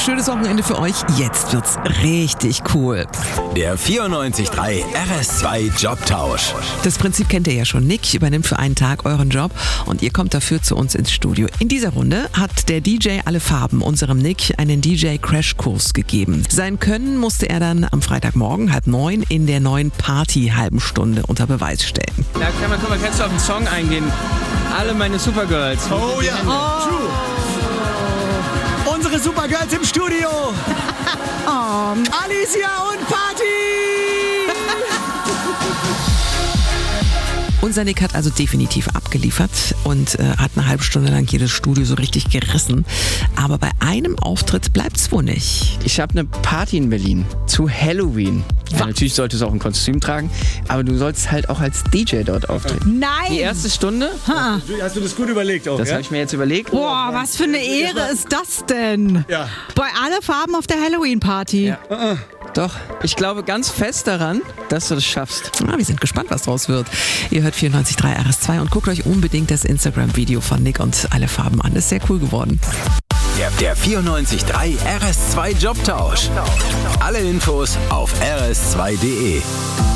schönes Wochenende für euch. Jetzt wird's richtig cool. Der 94.3 RS2 Jobtausch. Das Prinzip kennt ihr ja schon. Nick übernimmt für einen Tag euren Job und ihr kommt dafür zu uns ins Studio. In dieser Runde hat der DJ Alle Farben unserem Nick einen DJ-Crashkurs gegeben. Sein Können musste er dann am Freitagmorgen 8:30 in der neuen Party-halben Stunde unter Beweis stellen. Ja, kannst du auf den Song eingehen? Alle meine Supergirls. Oh ja, true. Unsere Supergirls im Studio. Alicia und Party. Unser Nick hat also definitiv abgeliefert und hat eine halbe Stunde lang jedes Studio so richtig gerissen. Aber bei einem Auftritt bleibt's wohl nicht. Ich habe eine Party in Berlin zu Halloween. Ja, natürlich solltest du auch ein Kostüm tragen, aber du sollst halt auch als DJ dort auftreten. Nein! Die erste Stunde, Hast du das gut überlegt auch, das ja? habe ich mir jetzt überlegt. Boah, was für eine Ehre ist das denn? Ja. Bei Alle Farben auf der Halloween-Party. Ja. Doch, ich glaube ganz fest daran, dass du das schaffst. Wir sind gespannt, was draus wird. Ihr hört 94.3 RS2 und guckt euch unbedingt das Instagram-Video von Nick und Alle Farben an. Ist sehr cool geworden. Der 94.3 RS2 Jobtausch. Alle Infos auf rs2.de.